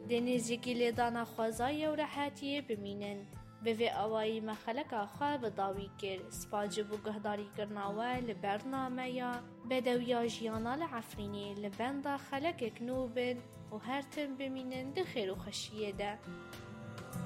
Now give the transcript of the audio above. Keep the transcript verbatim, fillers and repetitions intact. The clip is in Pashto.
دنیزیکی لیدانا خوازای و راحتیه بمینن به اوایی مخلقا خواه بداوی کر سپاجب و گهداری کرناوه لبرنامه یا بدویا جیانا لعفرینی لبندا خلق کنوبن و هر تن بمینن ده خیر و خشیه ده.